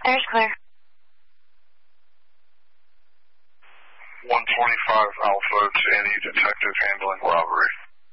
Center's clear. 125 Alpha to any detective handling robbery.